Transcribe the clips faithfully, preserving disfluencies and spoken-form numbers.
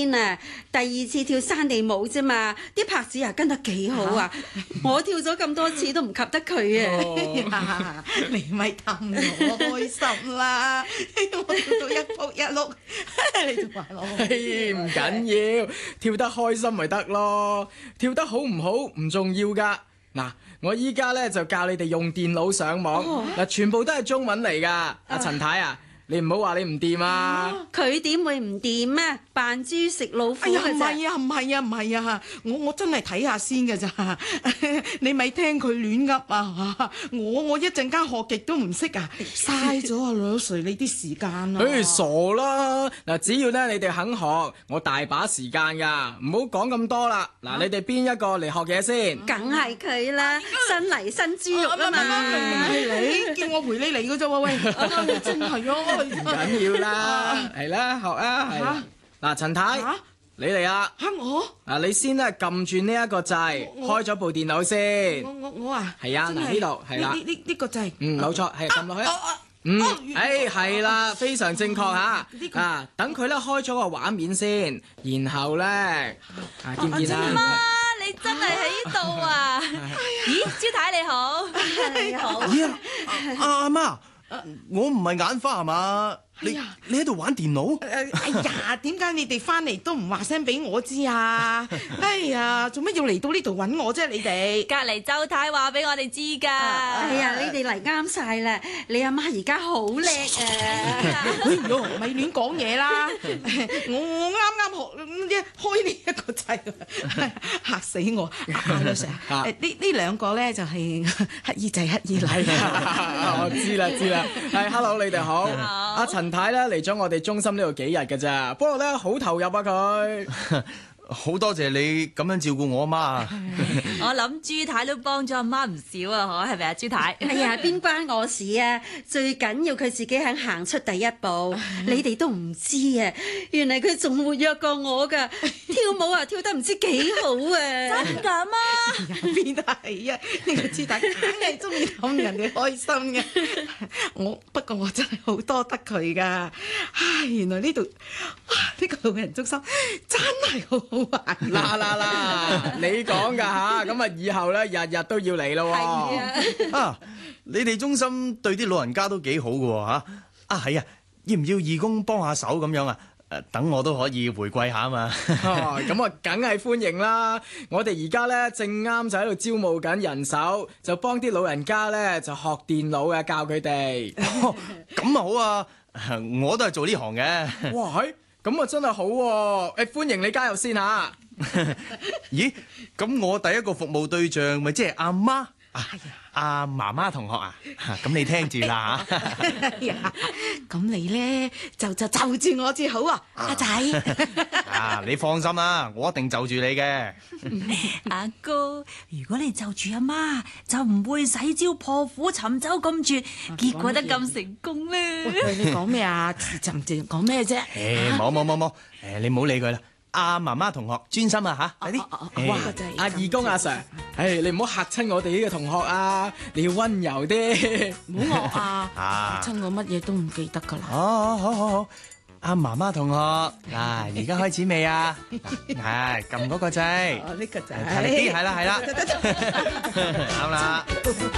先啊，第二次跳山地舞啫嘛，啲拍子啊跟得幾好啊！我跳咗咁多次都唔及得佢啊！ 你咪氹我開心啦，我跳到一仆一碌，你仲話我唔緊要，跳得開心咪得咯，跳得好唔好唔重要噶。嗱，我依家咧就教你哋用電腦上網，嗱、哦，全部都係中文嚟噶。阿陳太啊，你唔好話你唔掂啊！ 佢點會唔掂啊？扮豬食老虎哎呀， 嘅啫。 唔係啊，唔係啊，唔係啊！我我真係睇下先㗎咋，你咪聽佢亂噏啊！我我一陣間學極都唔識啊，嘥咗啊老 Sir 你啲時間啊！ 誒，傻啦！嗱，只要咧你哋肯學，我大把時間噶，唔好講咁多啦。嗱，你哋邊一個嚟學嘢先？ 梗係佢啦，新嚟新豬肉啊嘛！ 係你叫我陪你嚟㗎啫喎，喂！真係啊！ 唔緊要啦，係啦，學啊，係。嗱，陳太，你嚟啊！ 嚇我！ 嗱，你先咧撳住呢一個掣，開咗部電腦先。 我我我啊！ 係啊，嗱呢度係啦。 呢呢呢個掣。 嗯，冇錯，係撳落去。嗯，誒係啦，非常正確嚇。啊，等佢咧開咗個畫面先，然後咧，啊見唔見啊？ 媽，你真係喺度啊！咦，朱太你好，你好。 咦啊，阿阿媽，我唔係眼花係嘛？你你喺度玩電腦？ 哎呀，點解你哋翻嚟都唔話聲俾我知啊？哎呀，做乜要嚟到呢度揾我啫？你哋隔離周太話俾我哋知㗎。 哎呀，你哋嚟啱晒啦！你阿媽而家好叻啊！ 哎呦，咪亂講嘢啦！我我啱啱學一開呢一個掣，嚇死我！阿老 Sir，誒呢呢兩個咧就係乞兒仔乞兒禮。 我知啦知啦，係 hello 你哋好，阿陳太咧嚟咗我哋中心呢度幾日㗎咋，不過咧好投入啊佢。 好多謝你咁樣照顧我阿媽啊！ 我諗朱太都幫咗阿媽唔少啊，可係咪啊？朱太？ 哎呀，邊關我事啊！最緊要佢自己肯行出第一步，你哋都唔知啊！原來佢仲活躍過我㗎，跳舞啊跳得唔知幾好啊！ 真㗎媽？ 邊係啊？呢個朱太梗係中意氹人哋開心嘅。我不過我真係好多得佢㗎。唉，原來呢度呢個老人中心真係好好玩。 嗱嗱嗱，你講㗎吓，咁啊以後咧日日都要嚟咯喎。 啊，你哋中心對啲老人家都幾好㗎喎嚇。啊係啊，要唔要義工幫下手咁樣啊？誒，等我都可以回饋下啊嘛。 哦，咁啊梗係歡迎啦！我哋而家咧正啱就喺度招募緊人手，就幫啲老人家咧就學電腦啊，教佢哋。 咁啊好啊，我都係做呢行嘅。 哇，係咁啊真係好喎！誒，歡迎你加入先嚇。 咦？咁我第一個服務對象咪即係阿媽？阿媽媽同學啊，咁你聽住啦嚇。 咁你咧就就就住我至好啊，阿仔。 啊，你放心啦，我一定就住你嘅。 阿哥，如果你就住阿媽，就唔會洗招破釜沉舟咁絕，結果得咁成功咧。 喂，你講咩啊？沉靜講咩啫？ 誒，冇冇冇冇，誒，你唔好理佢啦。阿媽媽同學專心啊嚇，快啲！ 哇， 阿義工阿 Sir，誒你唔好嚇親我哋呢個同學啊，你要溫柔啲， 唔好惡啊！嚇親我乜嘢都唔記得㗎啦。 哦，好好好，阿媽媽同學，嗱，而家開始未啊？係撳嗰個掣。 哦，呢個掣。 大力啲，係啦係啦，啱啦。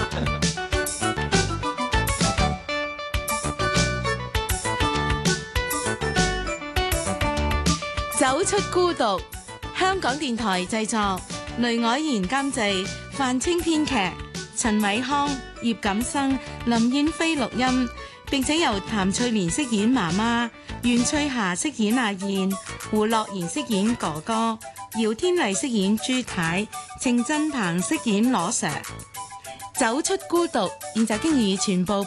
走出孤獨，香港電台製作，雷凱賢監製，范清編劇，陳偉康、葉錦生、林燕飛錄音，並且由譚翠蓮飾演媽媽，袁翠霞飾演阿燕，胡樂賢飾演哥哥，姚天麗飾演朱太，程振鵬飾演羅 Sir。走出孤獨，現在經已全部